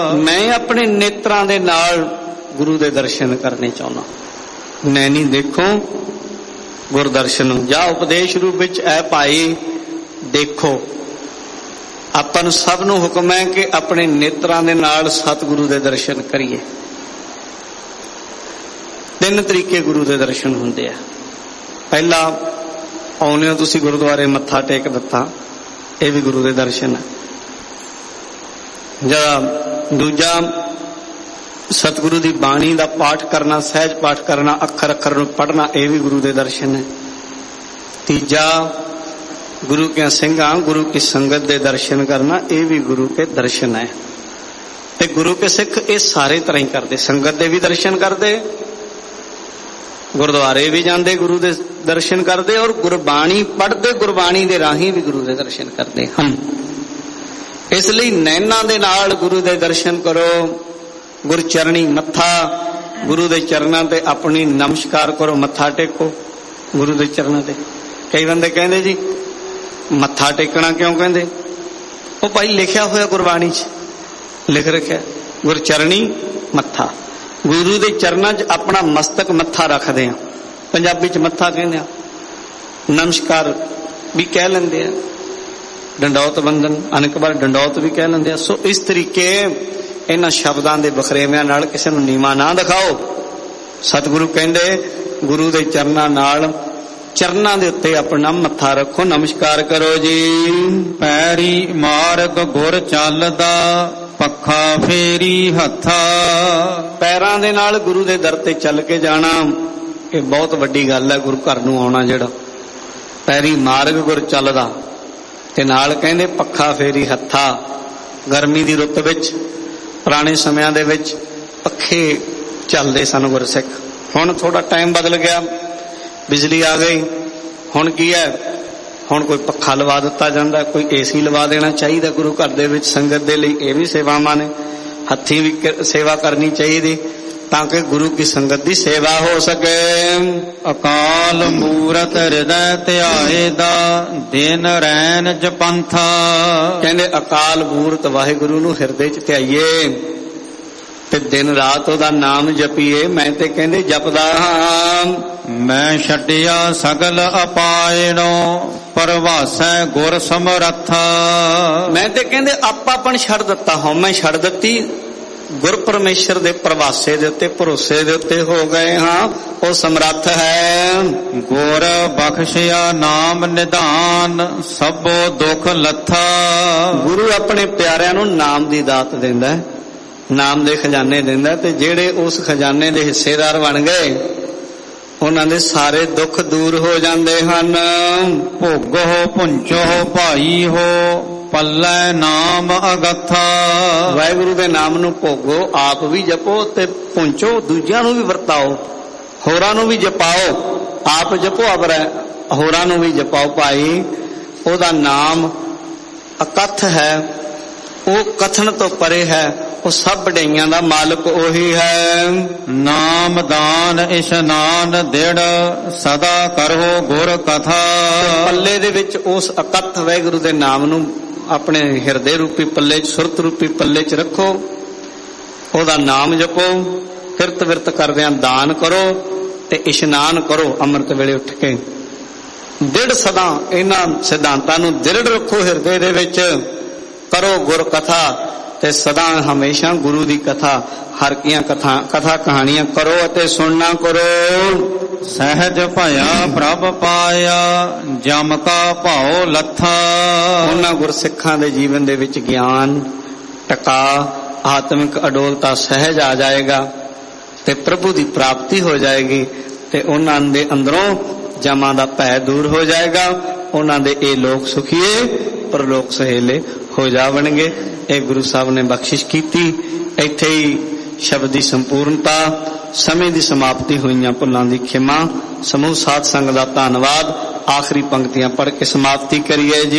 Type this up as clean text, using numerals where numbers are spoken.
मैं अपने नेत्रां दे नाल गुरु दे दर्शन करने चाहुंदा। नैनी देखो गुरदर्शन जा उपदेश रूप विच ऐ भाई देखो। आपां नूं सब नूं हुक्म है कि अपने नेत्रां दे नाल सतगुरु दे दर्शन करिए। तीन तरीके गुरु दे दर्शन हुंदे आ। पहला आउणे हो तुसीं गुरुद्वारे मत्था टेक दित्ता, ये भी गुरु दे दर्शन है। जरा दूजा सतगुरु की बाणी का पाठ करना, सहज पाठ करना, अखर अखर नूं पढ़ना, यह भी गुरु के दर्शन है। तीजा गुरु के सिंघां गुरु की संगत के दर्शन करना, ये भी गुरु के दर्शन है। ते गुरु के सिख ये सारे तरह ही करते, संगत के भी दर्शन करते, गुरुद्वारे भी जाते गुरु के दर्शन करते, और गुरबाणी पढ़ते गुरबाणी के राही भी गुरु के दर्शन करते हैं। इसलिए नैना दे नाल गुरु के दर्शन करो। गुरचरणी मत्था, गुरु के चरणों ते अपनी नमस्कार करो, मत्था टेको गुरु के चरणों ते। कई बंदे कहते जी मत्था टेकना क्यों कहते, वो भाई लिखा हुआ गुरबाणी च लिख रखा गुरचरणी मत्था। गुरु के चरणों च अपना मस्तक मत्था रखते हैं, पंजाबी च मत्था कहते हैं, नमस्कार भी कह लेंगे, डंडौत बंधन अनेक बार डंडौत भी कह लेंगे। सो इस तरीके इन्हां शब्दां दे बखरेविआं नाल किसी नूं नीवां ना दिखाओ। सतगुरु कहंदे गुरु दे चरनां नाल चरनां दे उत्ते अपना मत्था रखो, नमस्कार करो जी। पैरी मार्ग गुर चलदा, पखा फेरी हथा। पैरां दे नाल गुरु दे दर ते चल के जाना, ये बहुत वड्डी गल है। गुरु घर नूं आउणा जिहड़ा पैरी मार्ग गुर चलदा ते नाल कहंदे पखा फेरी हथा। गर्मी दी रुत विच पुराने समयां दे विच पखे चलदे सन गुरसिख। हुण थोड़ा टाइम बदल गया, बिजली आ गई, हुण की है, हुण कोई पखा लवा दिता जांदा, कोई एसी लवा देना चाहिए गुरु घर दे विच। संगत दे लई ये भी सेवावां ने, हत्थी भी सेवा करनी चाहिए ताकि गुरु की संगत की सेवा हो सके। अकाल मूरत हृदय ध्याए दा, दिन रैन जपंथा। कहंदे अकाल मूरत वाहिगुरु नूं हिरदे च ध्याईए ते दिन रात ओदा नाम जपीए। मैं ते कहंदे जपदा हां। मैं छड्डिया सगल अपायणो, परवासै गुर समरथा। मैं ते कहंदे आपापन छड़ दिता, हौमै छड़ दित्ती, गुर परमेश्वर दे प्रवासे दे उत्ते भरोसे दे उत्ते हो गए हाँ, वो समर्थ है। गुर बख्शिया नाम निधान, सबो दुख लथा। गुरु अपने प्यारिਆਂ ਨੂੰ नाम दी दात देंदा है, नाम दे खजाने देंदा, ते जेड़े उस खजाने दे हिस्सेदार बन गए उन्हां दे सारे दुख दूर हो जाते हैं। भोगो पुंचो भाई हो, पल्लै नाम अगथा। वाहिगुरु के नाम नूं भोगो, आप भी जपो ते पुंचो, दूजियां नूं भी वरताओ, होरां नूं भी जपाओ। आप जपो अबर होरां नूं भी जपाओ भाई। ओदा नाम अकथ है, वो कथन तो परे है, वो सब बढ़ाइयां दा मालिक ओही है। नाम दान इशनान दिड़, सदा करो गुर कथा। पल्ले दे विच उस अकथ वाहिगुरु दे नाम नूं अपने हिरदे रूपी पल्ले च, सुरत रूपी पल्ले च रखो, ओदा नाम जपो, किरत विरत करदिआं दान करो ते इशनान करो अमृत वेले उठ के। दृढ़ सदा इन्हां सिद्धांतां नूं दृढ़ रखो हिरदे दे विच। करो गुर कथा ते सदा हमेशा गुरु दी कथा, हर कियां कथा कहानियां करो अते सुनना करो। सहज भया प्रभ पाया, जम का भाओ लथा। उन्हां गुरसिखां दे जीवन दे विच ज्ञान टका, आत्मिक अडोलता सहज आ जाएगा ते प्रभु दी प्राप्ति हो जाएगी, ते उन्हां दे अंदरों जमां दा भय दूर हो जाएगा। उन्हां दे ए लोक सुखीए परलोक सहेले हो जावणगे। ये गुरु साहब ने बख्शिश की। इत्थे ही शब्द की संपूर्णता, समय की समाप्ति होईयां भुलां दी खिमा। समूह साध संग दा धन्नवाद। आखिरी पंक्तियां पढ़ के समाप्ति करिए जी।